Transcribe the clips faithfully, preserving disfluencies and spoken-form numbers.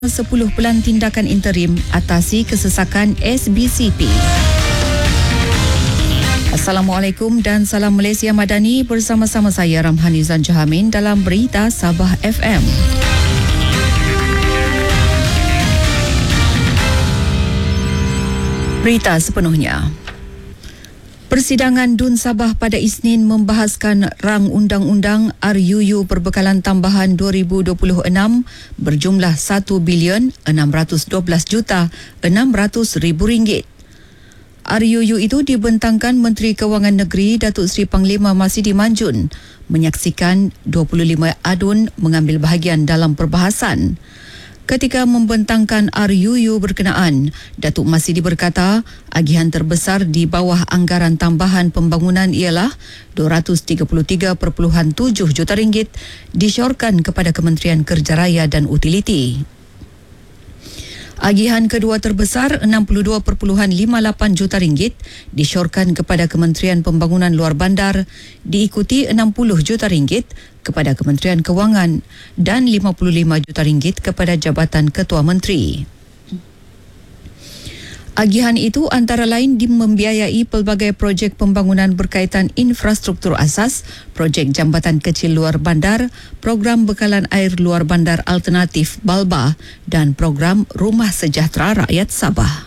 sepuluh pelan tindakan interim atasi kesesakan S B C P. Assalamualaikum dan salam Malaysia Madani, bersama-sama saya Ramhanizan Jahamin dalam Berita Sabah F M. Berita sepenuhnya. Persidangan Dun Sabah pada Isnin membahaskan rang undang-undang R U U Perbekalan Tambahan dua ribu dua puluh enam berjumlah satu bilion enam ratus dua belas juta enam ratus ribu ringgit. R U U itu dibentangkan Menteri Kewangan Negeri Datuk Seri Panglima Masidi Manjun menyaksikan dua puluh lima adun mengambil bahagian dalam perbahasan. Ketika membentangkan R U U berkenaan, Datuk Masidi berkata agihan terbesar di bawah anggaran tambahan pembangunan ialah dua ratus tiga puluh tiga perpuluhan tujuh juta ringgit disyorkan kepada Kementerian Kerja Raya dan Utiliti. Agihan kedua terbesar enam puluh dua perpuluhan lima lapan juta ringgit disyorkan kepada Kementerian Pembangunan Luar Bandar, diikuti enam puluh juta ringgit kepada Kementerian Kewangan dan lima puluh lima juta ringgit kepada Jabatan Ketua Menteri. Agihan itu antara lain membiayai pelbagai projek pembangunan berkaitan infrastruktur asas, projek jambatan kecil luar bandar, program bekalan air luar bandar alternatif Balba dan program Rumah Sejahtera Rakyat Sabah.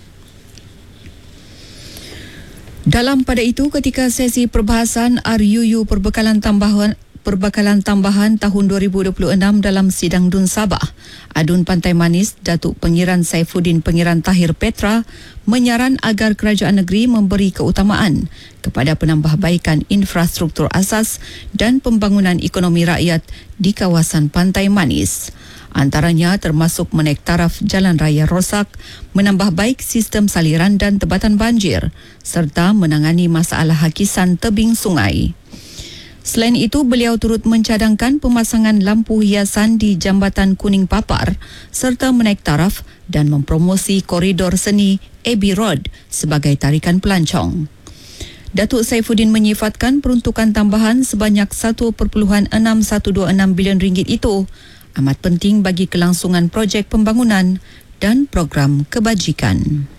Dalam pada itu, ketika sesi perbahasan R U U Perbekalan Tambahan Perbekalan Tambahan tahun dua ribu dua puluh enam dalam sidang Dun Sabah, Adun Pantai Manis Datuk Pengiran Saifuddin Pengiran Tahir Petra menyaran agar kerajaan negeri memberi keutamaan kepada penambahbaikan infrastruktur asas dan pembangunan ekonomi rakyat di kawasan Pantai Manis. Antaranya termasuk menaik taraf jalan raya rosak, menambah baik sistem saliran dan tebatan banjir serta menangani masalah hakisan tebing sungai. Selain itu, beliau turut mencadangkan pemasangan lampu hiasan di Jambatan Kuning Papar serta menaik taraf dan mempromosi koridor seni Abbey Road sebagai tarikan pelancong. Datuk Saifuddin menyifatkan peruntukan tambahan sebanyak satu perpuluhan enam satu dua enam bilion ringgit itu amat penting bagi kelangsungan projek pembangunan dan program kebajikan.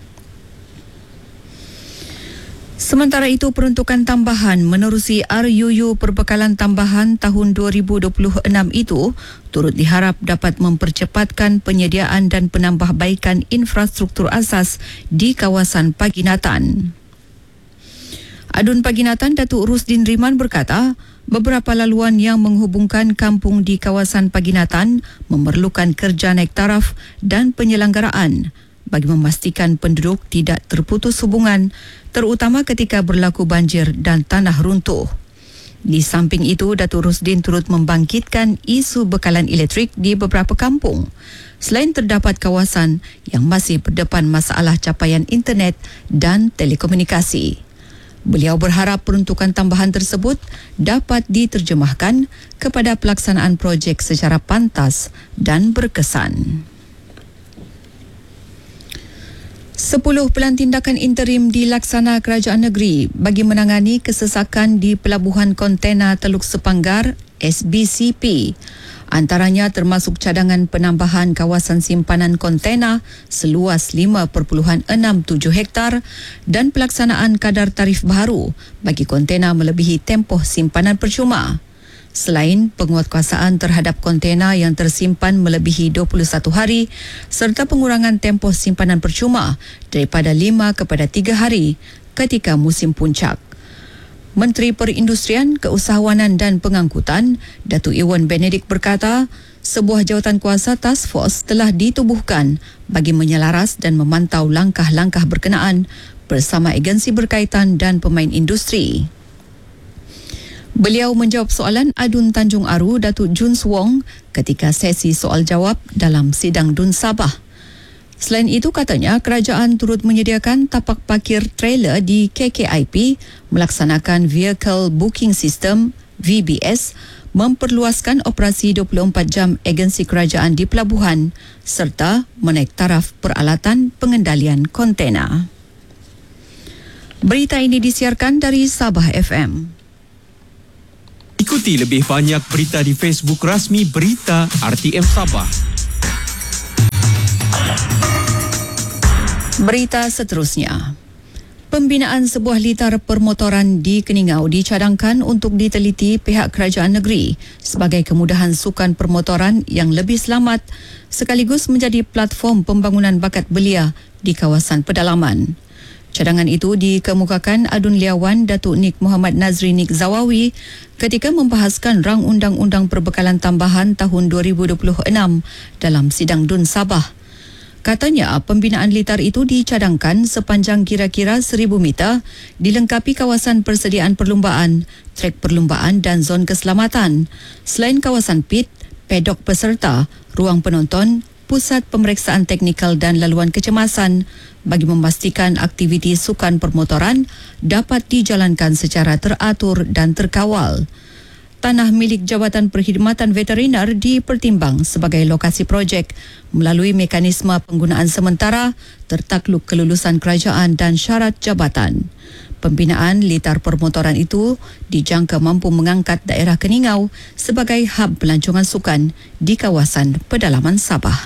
Sementara itu, peruntukan tambahan menerusi R U U Perbekalan Tambahan tahun dua ribu dua puluh enam itu turut diharap dapat mempercepatkan penyediaan dan penambahbaikan infrastruktur asas di kawasan Paginatan. Adun Paginatan Datuk Rusdin Riman berkata, beberapa laluan yang menghubungkan kampung di kawasan Paginatan memerlukan kerja naik taraf dan penyelenggaraan bagi memastikan penduduk tidak terputus hubungan, terutama ketika berlaku banjir dan tanah runtuh. Di samping itu, Datuk Rusdin turut membangkitkan isu bekalan elektrik di beberapa kampung, selain terdapat kawasan yang masih berdepan masalah capaian internet dan telekomunikasi. Beliau berharap peruntukan tambahan tersebut dapat diterjemahkan kepada pelaksanaan projek secara pantas dan berkesan. Sepuluh pelan tindakan interim dilaksana kerajaan negeri bagi menangani kesesakan di Pelabuhan Kontena Teluk Sepanggar S B C P. Antaranya termasuk cadangan penambahan kawasan simpanan kontena seluas lima perpuluhan enam tujuh hektar dan pelaksanaan kadar tarif baru bagi kontena melebihi tempoh simpanan percuma. Selain penguatkuasaan terhadap kontena yang tersimpan melebihi dua puluh satu hari serta pengurangan tempoh simpanan percuma daripada lima kepada tiga hari ketika musim puncak. Menteri Perindustrian, Keusahawanan dan Pengangkutan, Datuk Iwan Benedik berkata, sebuah jawatan kuasa task force telah ditubuhkan bagi menyelaras dan memantau langkah-langkah berkenaan bersama agensi berkaitan dan pemain industri. Beliau menjawab soalan Adun Tanjung Aru Datuk Jun Wong ketika sesi soal jawab dalam sidang Dun Sabah. Selain itu, katanya kerajaan turut menyediakan tapak parkir trailer di K K I P, melaksanakan Vehicle Booking System V B S, memperluaskan operasi dua puluh empat jam agensi kerajaan di pelabuhan serta menaik taraf peralatan pengendalian kontena. Berita ini disiarkan dari Sabah F M. Ikuti lebih banyak berita di Facebook rasmi Berita R T M Sabah. Berita seterusnya. Pembinaan sebuah litar permotoran di Keningau dicadangkan untuk diteliti pihak kerajaan negeri sebagai kemudahan sukan permotoran yang lebih selamat sekaligus menjadi platform pembangunan bakat belia di kawasan pedalaman. Cadangan itu dikemukakan Adun Liawan Datuk Nik Muhammad Nazri Nik Zawawi ketika membahaskan rang undang-undang perbekalan tambahan tahun dua ribu dua puluh enam dalam sidang Dun Sabah. Katanya, pembinaan litar itu dicadangkan sepanjang kira-kira seribu meter, dilengkapi kawasan persediaan perlumbaan, trek perlumbaan dan zon keselamatan. Selain kawasan pit, pedok peserta, ruang penonton, pusat pemeriksaan teknikal dan laluan kecemasan bagi memastikan aktiviti sukan permotoran dapat dijalankan secara teratur dan terkawal. Tanah milik Jabatan Perkhidmatan Veterinar dipertimbang sebagai lokasi projek melalui mekanisme penggunaan sementara tertakluk kelulusan kerajaan dan syarat jabatan. Pembinaan litar permotoran itu dijangka mampu mengangkat daerah Keningau sebagai hub pelancongan sukan di kawasan pedalaman Sabah.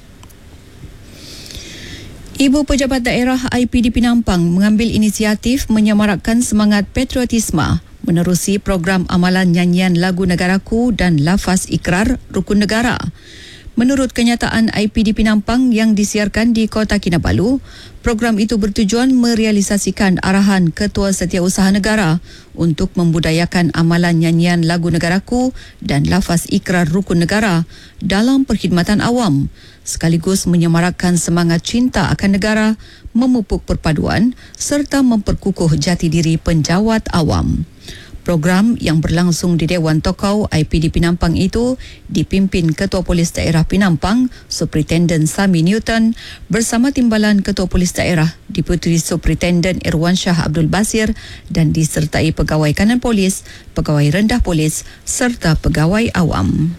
Ibu Pejabat Daerah I P D P Nampang mengambil inisiatif menyemarakkan semangat patriotisme menerusi program amalan nyanyian lagu Negaraku dan lafaz ikrar Rukun Negara. Menurut kenyataan I P D P Nampang yang disiarkan di Kota Kinabalu, program itu bertujuan merealisasikan arahan Ketua Setiausaha Negara untuk membudayakan amalan nyanyian lagu Negaraku dan lafaz ikrar Rukun Negara dalam perkhidmatan awam, sekaligus menyemarakkan semangat cinta akan negara, memupuk perpaduan serta memperkukuh jati diri penjawat awam. Program yang berlangsung di Dewan Tokau I P D P Nampang itu dipimpin Ketua Polis Daerah Penampang, Superintendent Sami Newton bersama Timbalan Ketua Polis Daerah, Deputi Superintendent Irwansyah Abdul Basir dan disertai Pegawai Kanan Polis, Pegawai Rendah Polis serta Pegawai Awam.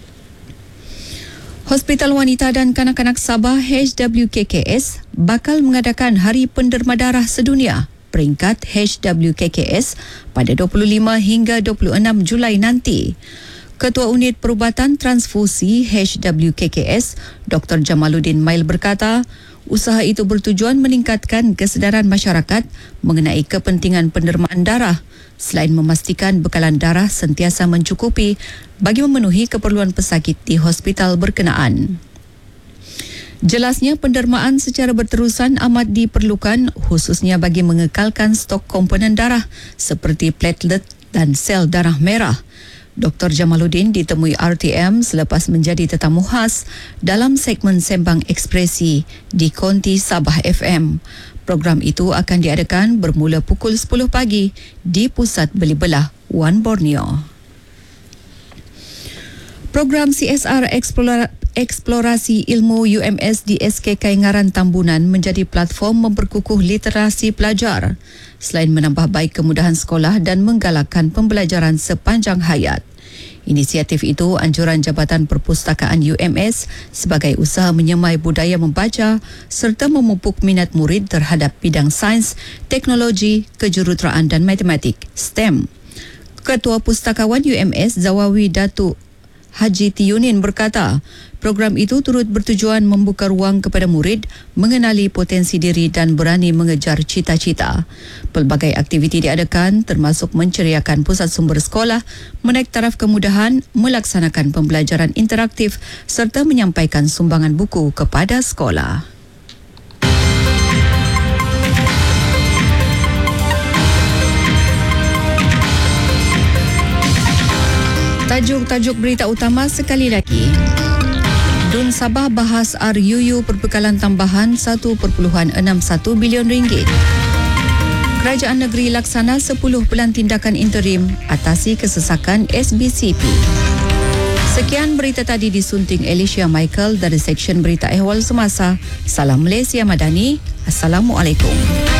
Hospital Wanita dan Kanak-Kanak Sabah H W K K S bakal mengadakan Hari Penderma Darah Sedunia peringkat H W K K S pada dua puluh lima hingga dua puluh enam Julai nanti. Ketua Unit Perubatan Transfusi H W K K S, Doktor Jamaluddin Mail berkata, usaha itu bertujuan meningkatkan kesedaran masyarakat mengenai kepentingan pendermaan darah selain memastikan bekalan darah sentiasa mencukupi bagi memenuhi keperluan pesakit di hospital berkenaan. Jelasnya pendermaan secara berterusan amat diperlukan khususnya bagi mengekalkan stok komponen darah seperti platelet dan sel darah merah. Doktor Jamaluddin ditemui R T M selepas menjadi tetamu khas dalam segmen Sembang Ekspresi di Konti Sabah F M. Program itu akan diadakan bermula pukul sepuluh pagi di Pusat Beli Belah Wan Borneo. Program C S R Explora Eksplorasi Ilmu U M S di S K K Ngaran Tambunan menjadi platform memperkukuh literasi pelajar selain menambah baik kemudahan sekolah dan menggalakkan pembelajaran sepanjang hayat. Inisiatif itu anjuran Jabatan Perpustakaan U M S sebagai usaha menyemai budaya membaca serta memupuk minat murid terhadap bidang sains, teknologi, kejuruteraan dan matematik (STEM). Ketua Pustakawan U M S Zawawi Datuk Haji Tiyunin berkata, program itu turut bertujuan membuka ruang kepada murid mengenali potensi diri dan berani mengejar cita-cita. Pelbagai aktiviti diadakan termasuk menceriakan pusat sumber sekolah, menaik taraf kemudahan, melaksanakan pembelajaran interaktif serta menyampaikan sumbangan buku kepada sekolah. Tajuk-tajuk berita utama sekali lagi. Dun Sabah bahas R U U perbekalan tambahan satu perpuluhan enam satu bilion ringgit. Kerajaan negeri laksana sepuluh bulan tindakan interim atasi kesesakan S B C P. Sekian berita tadi disunting Alicia Michael dari Seksyen Berita Ehwal Semasa. Salam Malaysia Madani. Assalamualaikum.